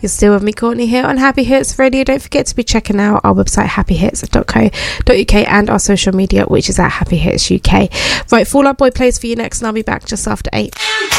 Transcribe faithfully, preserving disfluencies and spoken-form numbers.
You're still with me, Courtney, here on Happy Hits Radio. Don't forget to be checking out our website, happy hits dot co dot uk, and our social media, which is at Happy Hits U K. Right, Fall Out Boy plays for you next, and I'll be back just after eight.